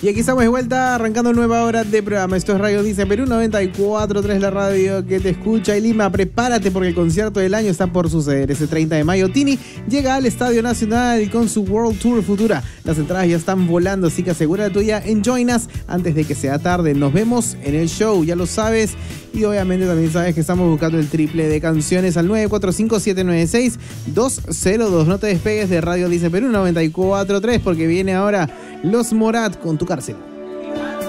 Y aquí estamos de vuelta, arrancando nueva hora de programa. Esto es Radio Dice Perú 94.3, la radio que te escucha. Y Lima, prepárate porque el concierto del año está por suceder. Ese 30 de mayo, Tini llega al Estadio Nacional con su World Tour Futura. Las entradas ya están volando, así que asegura la tuya en Join Us antes de que sea tarde. Nos vemos en el show, ya lo sabes. Y obviamente también sabes que estamos buscando el triple de canciones al 945-796-202. No te despegues de Radio Dice Perú 94.3 porque viene ahora Los Morat con Tu Cárcel.